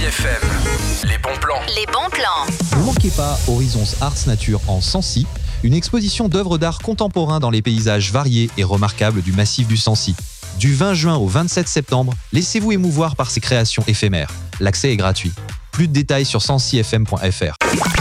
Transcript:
FM, les bons plans. Les bons plans. Ne manquez pas Horizons Arts Nature en Sancy, une exposition d'œuvres d'art contemporain dans les paysages variés et remarquables du massif du Sancy. Du 20 juin au 27 septembre, laissez-vous émouvoir par ces créations éphémères. L'accès est gratuit. Plus de détails sur sancyfm.fr.